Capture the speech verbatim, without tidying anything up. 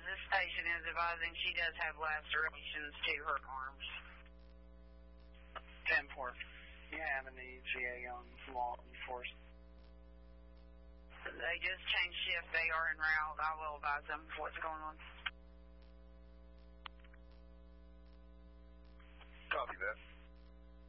this patient is advising she does have lacerations to her arms. ten four. You have an E T A on law enforcement. They just changed shift. They are en route. I will advise them what's going on. Copy that.